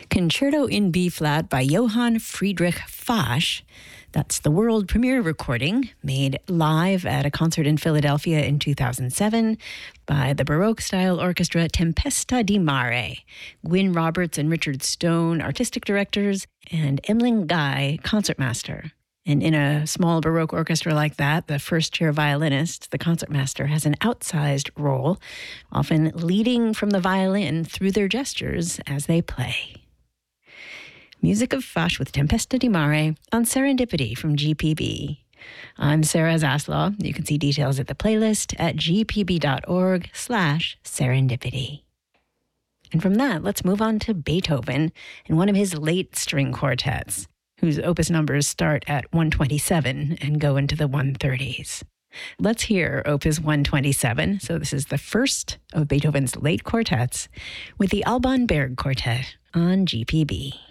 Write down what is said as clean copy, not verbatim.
Concerto in B-flat by Johann Friedrich Fasch. That's the world premiere recording, made live at a concert in Philadelphia in 2007 by the Baroque-style orchestra Tempesta di Mare. Gwyn Roberts and Richard Stone, artistic directors, and Emling Guy, concertmaster. And in a small Baroque orchestra like that, the first-chair violinist, the concertmaster, has an outsized role, often leading from the violin through their gestures as they play. Music of Fasch with Tempesta di Mare on Serendipity from GPB. I'm Sarah Zaslow. You can see details at the playlist at gpb.org/serendipity. And from that, let's move on to Beethoven and one of his late string quartets, whose opus numbers start at 127 and go into the 130s. Let's hear Opus 127. So this is the first of Beethoven's late quartets with the Alban Berg Quartet on GPB.